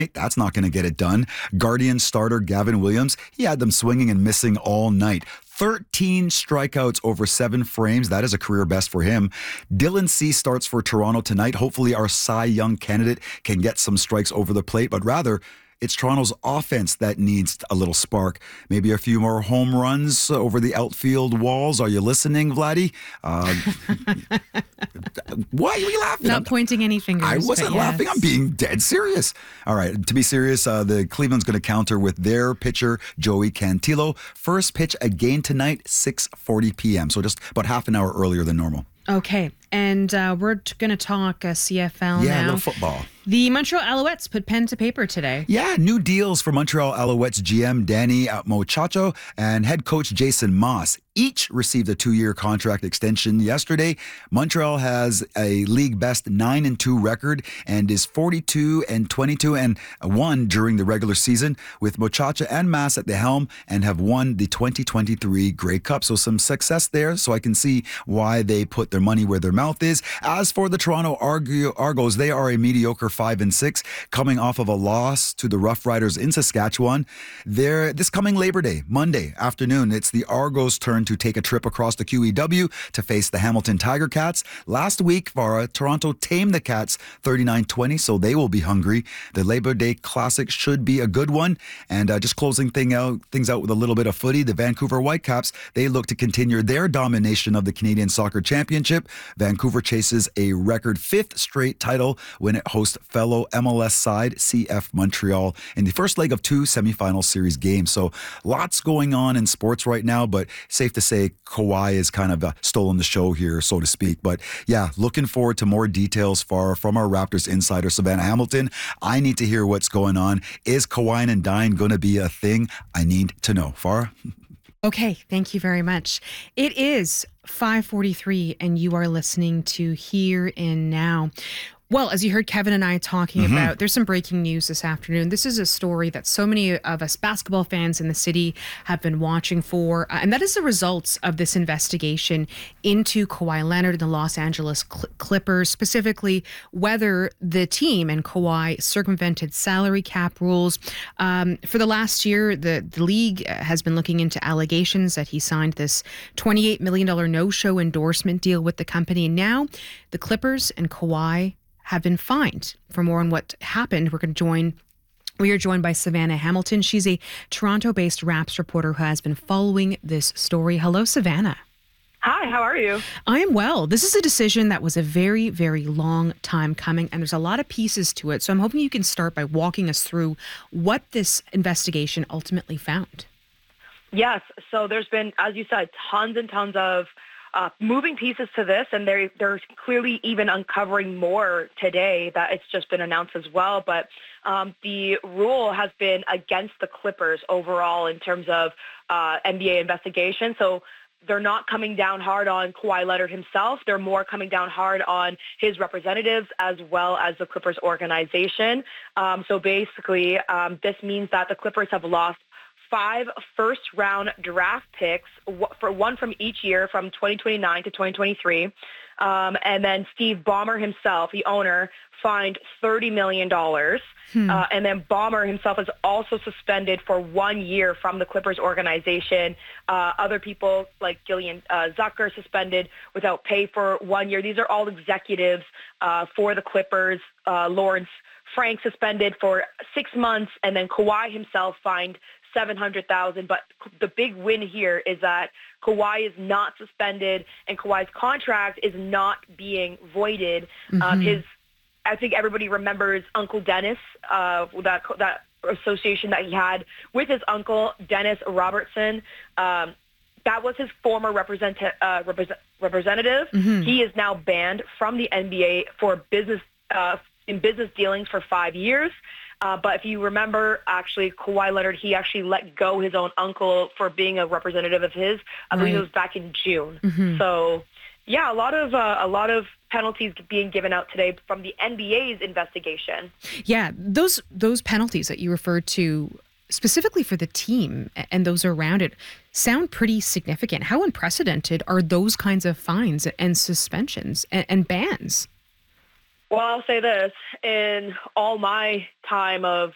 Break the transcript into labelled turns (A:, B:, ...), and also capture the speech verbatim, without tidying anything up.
A: That's not going to get it done. Guardians starter Gavin Williams, he had them swinging and missing all night. thirteen strikeouts over seven frames. That is a career best for him. Dylan Cease starts for Toronto tonight. Hopefully our Cy Young candidate can get some strikes over the plate, but rather it's Toronto's offense that needs a little spark. Maybe a few more home runs over the outfield walls. Are you listening, Vladdy? Uh, why are you laughing?
B: Not pointing any fingers.
A: I wasn't
B: yes.
A: laughing. I'm being dead serious. All right, to be serious, uh, the Cleveland's going to counter with their pitcher, Joey Cantillo. First pitch again tonight, six forty p.m., so just about half an hour earlier than normal.
B: Okay, and uh, we're going to talk uh, C F L
A: yeah,
B: now.
A: Yeah, a little football.
B: The Montreal Alouettes put pen to paper today.
A: Yeah, new deals for Montreal Alouettes G M Danny Mochacho and head coach Jason Moss. Each received a two-year contract extension yesterday. Montreal has a league best nine and two record and is forty-two and twenty-two and one during the regular season, with Mochacho and Mass at the helm, and have won the twenty twenty-three Grey Cup. So some success there. So I can see why they put their money where their mouth is. As for the Toronto Argo- Argos, they are a mediocre five and six, coming off of a loss to the Rough Riders in Saskatchewan. They're this coming Labor Day, Monday afternoon, it's the Argos' turn to take a trip across the Q E W to face the Hamilton Tiger Cats. Last week, Vara, Toronto tamed the Cats thirty-nine twenty, so they will be hungry. The Labor Day Classic should be a good one. And uh, just closing thing out, things out with a little bit of footy, the Vancouver Whitecaps, they look to continue their domination of the Canadian Soccer Championship. Vancouver chases a record fifth straight title when it hosts fellow M L S side C F Montreal in the first leg of two semifinal series games. So lots going on in sports right now, but safe to say Kawhi is kind of uh, stolen the show here, so to speak. But yeah, looking forward to more details for, from our Raptors insider, Savannah Hamilton. I need to hear what's going on. Is Kawhi and Dine going to be a thing? I need to know. Farah?
B: Okay, thank you very much. It is five forty-three and you are listening to Here and Now. Well, as you heard Kevin and I talking mm-hmm. about, there's some breaking news this afternoon. This is a story that so many of us basketball fans in the city have been watching for, uh, and that is the results of this investigation into Kawhi Leonard and the Los Angeles Cl- Clippers, specifically whether the team and Kawhi circumvented salary cap rules. Um, for the last year, the, the league has been looking into allegations that he signed this twenty-eight million dollars no-show endorsement deal with the company. And now the Clippers and Kawhi have been fined. For more on what happened, we're going to join We are joined by Savannah Hamilton. She's a Toronto-based Raps reporter who has been following this story. Hello, Savannah.
C: Hi, how are you?
B: I am well. This is a decision that was a very, very long time coming, and there's a lot of pieces to it. So I'm hoping you can start by walking us through what this investigation ultimately found.
C: Yes. So there's been, as you said, tons and tons of Uh, moving pieces to this, and they're, they're clearly even uncovering more today that it's just been announced as well. But um, the rule has been against the Clippers overall in terms of uh, N B A investigation. So they're not coming down hard on Kawhi Leonard himself. They're more coming down hard on his representatives as well as the Clippers organization. Um, so basically, um, this means that the Clippers have lost five first-round draft picks, for one from each year from twenty twenty-nine to twenty twenty-three. Um, and then Steve Ballmer himself, the owner, fined thirty million dollars. Hmm. Uh, and then Ballmer himself is also suspended for one year from the Clippers organization. Uh, other people like Gillian uh, Zucker suspended without pay for one year. These are all executives uh, for the Clippers. Uh, Lawrence Frank suspended for six months, and then Kawhi himself fined seven hundred thousand dollars. But the big win here is that Kawhi is not suspended, and Kawhi's contract is not being voided. Mm-hmm. Um, his, I think everybody remembers Uncle Dennis, uh, that that association that he had with his uncle, Dennis Robertson. Um, that was his former represent, uh, represent, representative. Mm-hmm. He is now banned from the N B A for business uh, in business dealings for five years. Uh, but if you remember, actually, Kawhi Leonard, he actually let go his own uncle for being a representative of his. I believe right. it was back in June. Mm-hmm. So, yeah, a lot of uh, a lot of penalties being given out today from the N B A's investigation.
B: Yeah, those those penalties that you referred to specifically for the team and those around it sound pretty significant. How unprecedented are those kinds of fines and suspensions and, and bans?
C: Well, I'll say this. In all my time of